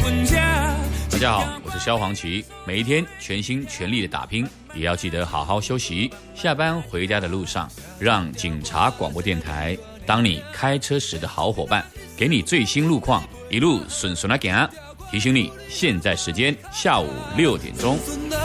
大家好，我是萧煌奇，每一天全心全力的打拼，也要记得好好休息。下班回家的路上，让警察广播电台当你开车时的好伙伴，给你最新路况，一路顺顺的行。提醒你，现在时间下午6点钟。